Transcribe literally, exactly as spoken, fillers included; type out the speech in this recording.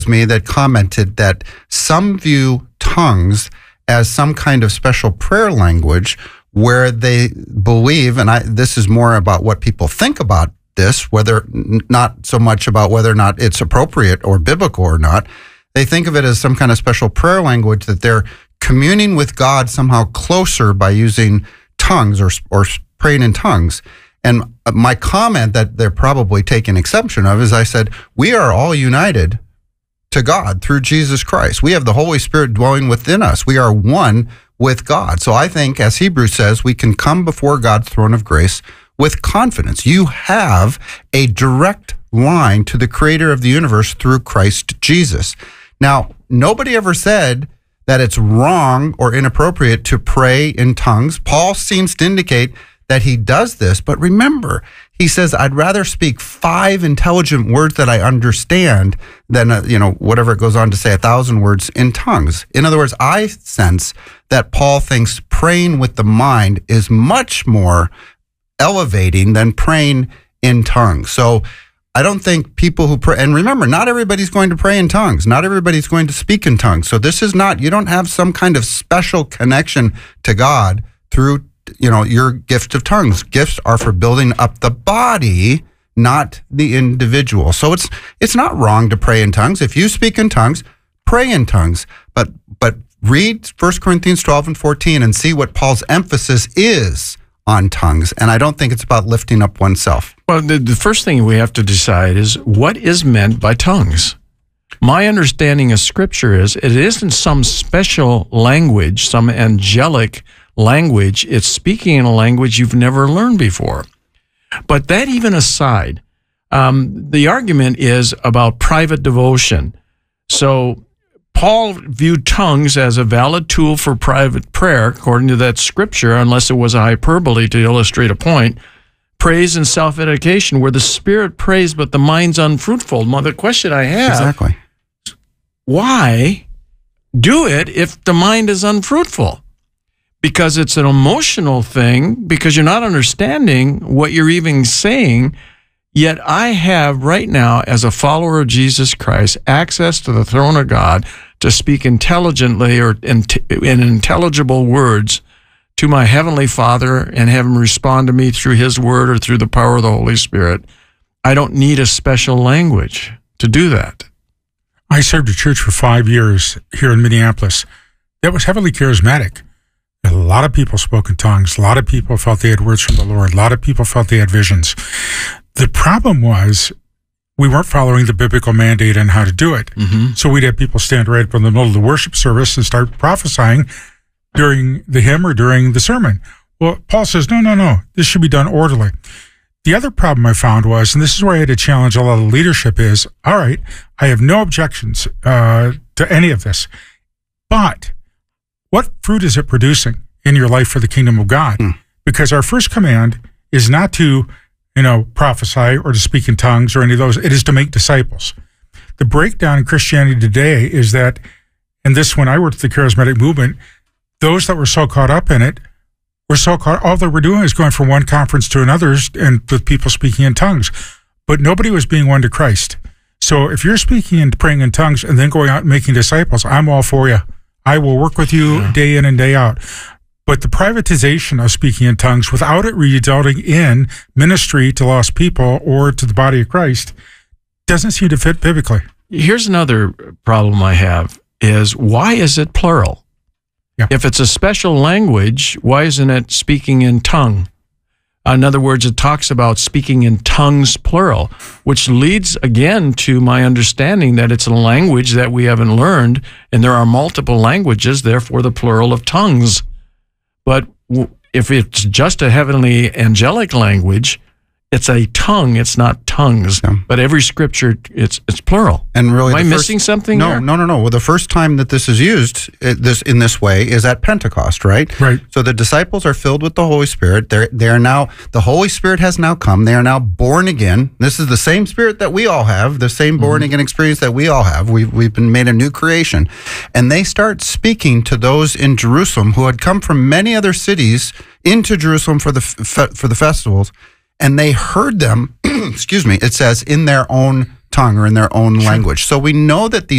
me that commented that some view tongues as some kind of special prayer language where they believe, and I, this is more about what people think about this, whether not so much about whether or not it's appropriate or biblical or not. They think of it as some kind of special prayer language that they're communing with God somehow closer by using tongues or or praying in tongues. And my comment that they're probably taking exception of is I said, we are all united to God through Jesus Christ. We have the Holy Spirit dwelling within us. We are one with God. So I think, as Hebrews says, we can come before God's throne of grace with confidence. You have a direct line to the creator of the universe through Christ Jesus. Now, nobody ever said that it's wrong or inappropriate to pray in tongues. Paul seems to indicate that he does this, but remember, he says, I'd rather speak five intelligent words that I understand than, uh, you know, whatever it goes on to say, a thousand words in tongues. In other words, I sense that Paul thinks praying with the mind is much more elevating than praying in tongues. So I don't think people who pray, and remember, not everybody's going to pray in tongues. Not everybody's going to speak in tongues. So this is not, you don't have some kind of special connection to God through, you know, your gift of tongues. Gifts are for building up the body, not the individual. So it's it's not wrong to pray in tongues. If you speak in tongues, pray in tongues. But but read First Corinthians twelve and fourteen and see what Paul's emphasis is on tongues. And I don't think it's about lifting up oneself. Well, the, the first thing we have to decide is what is meant by tongues. My understanding of Scripture is it isn't some special language, some angelic language. It's speaking in a language you've never learned before. But that even aside, um, the argument is about private devotion. So Paul viewed tongues as a valid tool for private prayer, according to that Scripture, unless it was a hyperbole to illustrate a point. Praise and self-edification, where the Spirit prays but the mind's unfruitful. Well, the question I have, Exactly. why do it if the mind is unfruitful? Because it's an emotional thing, because you're not understanding what you're even saying. Yet I have right now, as a follower of Jesus Christ, access to the throne of God to speak intelligently or in, in intelligible words to my Heavenly Father and have Him respond to me through His Word or through the power of the Holy Spirit. I don't need a special language to do that. I served a church for five years here in Minneapolis that was heavily charismatic. A lot of people spoke in tongues. A lot of people felt they had words from the Lord. A lot of people felt they had visions. The problem was we weren't following the biblical mandate on how to do it. Mm-hmm. So we'd have people stand right up in the middle of the worship service and start prophesying during the hymn or during the sermon. Well, Paul says, no, no, no, this should be done orderly. The other problem I found was, and this is where I had to challenge a lot of leadership, is, all right, I have no objections uh, to any of this, but what fruit is it producing in your life for the kingdom of God? Mm. Because our first command is not to, you know, prophesy or to speak in tongues or any of those. It is to make disciples. The breakdown in Christianity today is that, and this, when I worked at the charismatic movement, those that were so caught up in it were so caught, all they were doing is going from one conference to another and with people speaking in tongues. But nobody was being won to Christ. So if you're speaking and praying in tongues and then going out and making disciples, I'm all for you. I will work with you yeah. day in and day out. But the privatization of speaking in tongues without it resulting in ministry to lost people or to the body of Christ doesn't seem to fit biblically. Here's another problem I have is, why is it plural? Yeah. If it's a special language, why isn't it speaking in tongue? In other words, it talks about speaking in tongues, plural, which leads again to my understanding that it's a language that we haven't learned, and there are multiple languages, therefore the plural of tongues. But if it's just a heavenly angelic language, it's a tongue, it's not tongues. Yeah. But every scripture, it's it's plural. And really, am I first, missing something No, here? no, no, no. Well, the first time that this is used it, this in this way is at Pentecost, right? Right. So the disciples are filled with the Holy Spirit. They're they are now the Holy Spirit has now come. They are now born again. This is the same Spirit that we all have, the same born again mm-hmm. experience that we all have. We've we've been made a new creation, and they start speaking to those in Jerusalem who had come from many other cities into Jerusalem for the fe- for the festivals. And they heard them, excuse me, it says, in their own tongue or in their own language. So we know that these